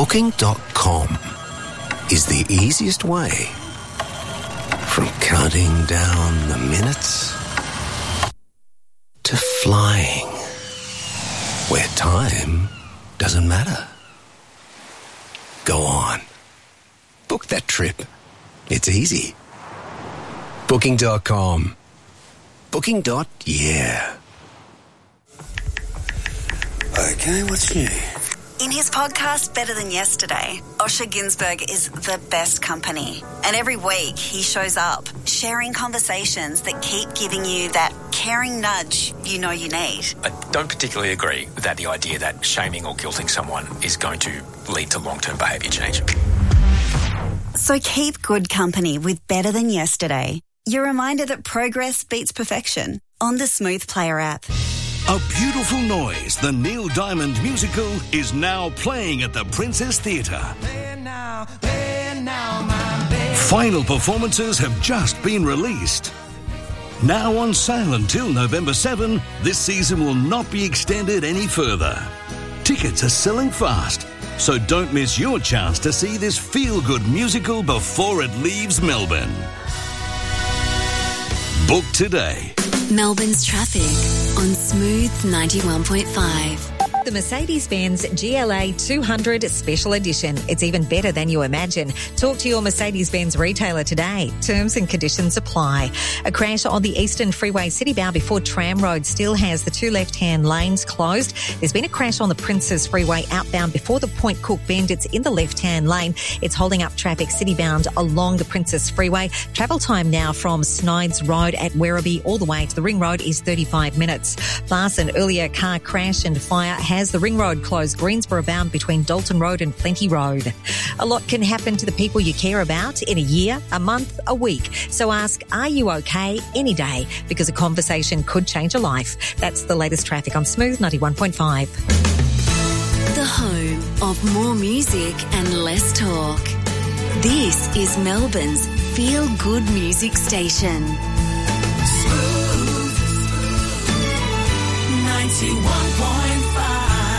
Booking.com is the easiest way from counting down the minutes to flying where time doesn't matter. Go on. Book that trip. It's easy. Booking.com. Booking.yeah. Okay, what's new? In his podcast, Better Than Yesterday, Osher Günsberg is the best company. And every week he shows up, sharing conversations that keep giving you that caring nudge you know you need. I don't particularly agree with the idea that shaming or guilting someone is going to lead to long-term behaviour change. So keep good company with Better Than Yesterday. Your reminder that progress beats perfection on the Smooth Player app. A Beautiful Noise, the Neil Diamond musical, is now playing at the Princess Theatre. Final performances have just been released. Now on sale until November 7, this season will not be extended any further. Tickets are selling fast, so don't miss your chance to see this feel-good musical before it leaves Melbourne. Book today. Melbourne's traffic on Smooth 91.5. The Mercedes-Benz GLA 200 Special Edition. It's even better than you imagine. Talk to your Mercedes-Benz retailer today. Terms and conditions apply. A crash on the Eastern Freeway Citybound before Tram Road still has the two left-hand lanes closed. There's been a crash on the Princes Freeway outbound before the Point Cook Bend. It's in the left-hand lane. It's holding up traffic citybound along the Princes Freeway. Travel time now from Snides Road at Werribee all the way to the Ring Road is 35 minutes. Plus, an earlier car crash and fire has the Ring Road closed Greensboro bound between Dalton Road and Plenty Road. A lot can happen to the people you care about in a year, a month, a week. So ask, are you okay any day? Because a conversation could change a life. That's the latest traffic on Smooth 91.5. The home of more music and less talk. This is Melbourne's feel-good music station. Smooth 91.5.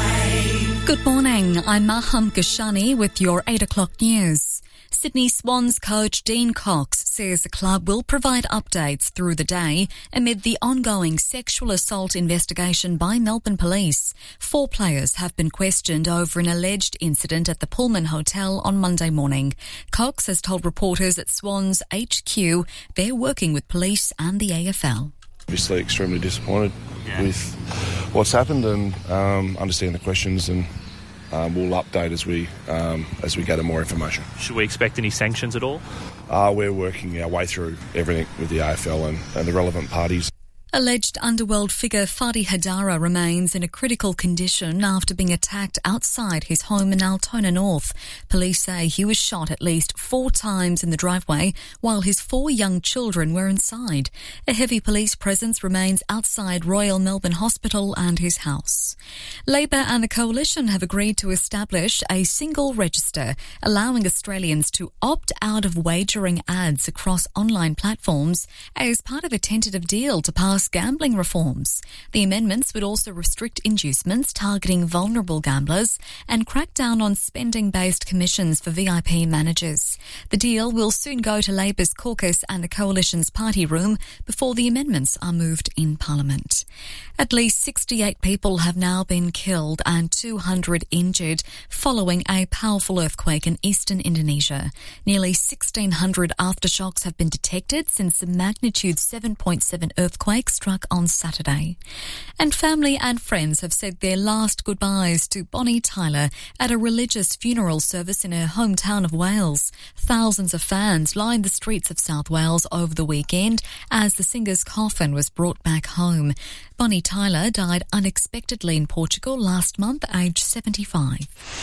Good morning, I'm Maham Gashani with your 8 o'clock news. Sydney Swans coach Dean Cox says the club will provide updates through the day amid the ongoing sexual assault investigation by Melbourne Police. 4 players have been questioned over an alleged incident at the Pullman Hotel on Monday morning. Cox has told reporters at Swans HQ they're working with police and the AFL. Obviously extremely disappointed with what's happened and understand the questions, and we'll update as we gather more information. Should we expect any sanctions at all? We're working our way through everything with the AFL and the relevant parties. Alleged underworld figure Fadi Hadara remains in a critical condition after being attacked outside his home in Altona North. Police say he was shot at least 4 times in the driveway while his 4 young children were inside. A heavy police presence remains outside Royal Melbourne Hospital and his house. Labor and the Coalition have agreed to establish a single register allowing Australians to opt out of wagering ads across online platforms as part of a tentative deal to pass gambling reforms. The amendments would also restrict inducements targeting vulnerable gamblers and crack down on spending-based commissions for VIP managers. The deal will soon go to Labor's caucus and the Coalition's party room before the amendments are moved in Parliament. At least 68 people have now been killed and 200 injured following a powerful earthquake in eastern Indonesia. Nearly 1,600 aftershocks have been detected since the magnitude 7.7 earthquake struck on Saturday. And family and friends have said their last goodbyes to Bonnie Tyler at a religious funeral service in her hometown of Wales. Thousands of fans lined the streets of South Wales over the weekend as the singer's coffin was brought back home. Bonnie Tyler died unexpectedly in Portugal last month, aged 75.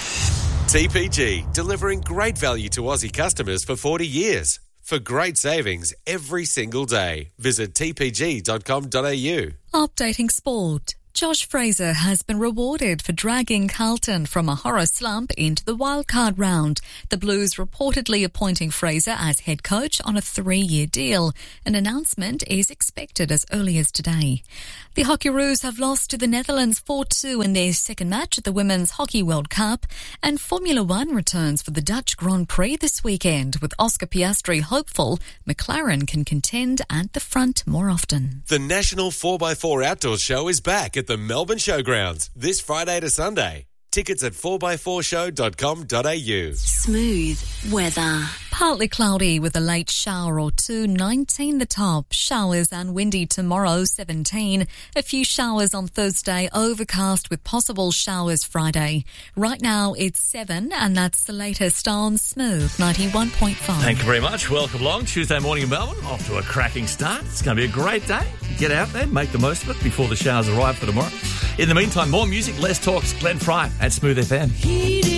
TPG, delivering great value to Aussie customers for 40 years. For great savings every single day, visit tpg.com.au. Updating sport. Josh Fraser has been rewarded for dragging Carlton from a horror slump into the wildcard round. The Blues reportedly appointing Fraser as head coach on a 3-year deal. An announcement is expected as early as today. The Hockeyroos have lost to the Netherlands 4-2 in their second match at the Women's Hockey World Cup, and Formula One returns for the Dutch Grand Prix this weekend, with Oscar Piastri hopeful McLaren can contend at the front more often. The National 4x4 Outdoors Show is back at the Melbourne Showgrounds this Friday to Sunday. Tickets at 4x4show.com.au. Smooth weather. Partly cloudy with a late shower or two, 19 the top. Showers and windy tomorrow, 17. A few showers on Thursday, overcast with possible showers Friday. Right now it's 7, and that's the latest on Smooth 91.5. Thank you very much. Welcome along. Tuesday morning in Melbourne, off to a cracking start. It's going to be a great day. Get out there, make the most of it before the showers arrive for tomorrow. In the meantime, more music, less talks. Glenn Fry at Smooth FM.